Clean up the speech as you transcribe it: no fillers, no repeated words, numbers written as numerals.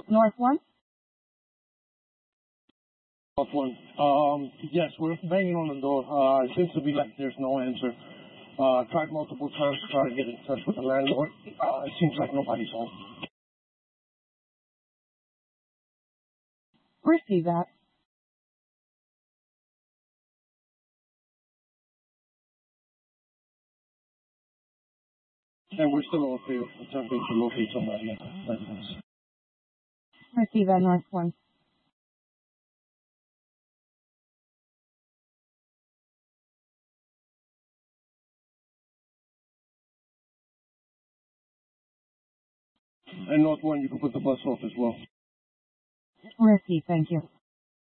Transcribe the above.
North 1? North 1. Yes, we're banging on the door. It seems to be like there's no answer. Tried multiple times to try to get in touch with the landlord. It seems like nobody's home. Receive that. And we're still on field attempting to locate somebody at the residence. Receive that, North 1. And North 1, you can put the bus off as well. Receive, thank you.